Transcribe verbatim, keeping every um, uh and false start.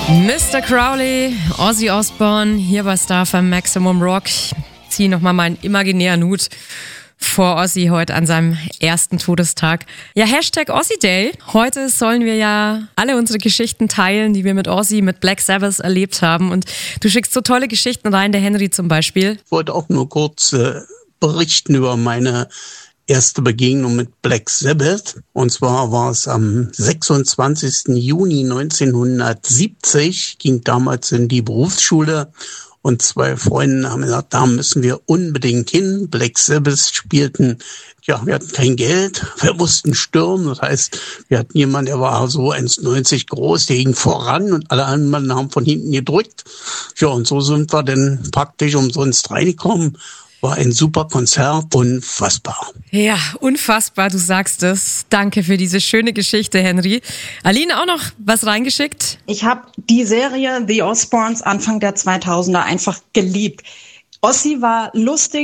Mister Crowley, Ozzy Osbourne, hier bei Star F M Maximum Rock. Ich ziehe nochmal meinen imaginären Hut vor Ozzy heute an seinem ersten Todestag. Ja, Hashtag Ozzy Day. Heute sollen wir ja alle unsere Geschichten teilen, die wir mit Ozzy, mit Black Sabbath erlebt haben. Und du schickst so tolle Geschichten rein, der Henry zum Beispiel. Ich wollte auch nur kurz äh, berichten über meine erste Begegnung mit Black Sabbath. Und zwar war es am sechsundzwanzigsten Juni neunzehnhundertsiebzig, ging damals in die Berufsschule und zwei Freunde haben gesagt, da müssen wir unbedingt hin. Black Sabbath spielten, ja, wir hatten kein Geld, wir mussten stürmen. Das heißt, wir hatten jemanden, der war so eins neunzig groß, der ging voran und alle anderen haben von hinten gedrückt. Ja, und so sind wir dann praktisch umsonst reingekommen. War ein super Konzert, unfassbar. Ja, unfassbar, du sagst es. Danke für diese schöne Geschichte, Henry. Aline, auch noch was reingeschickt? Ich habe die Serie The Osbournes Anfang der zweitausender einfach geliebt. Ozzy war lustig.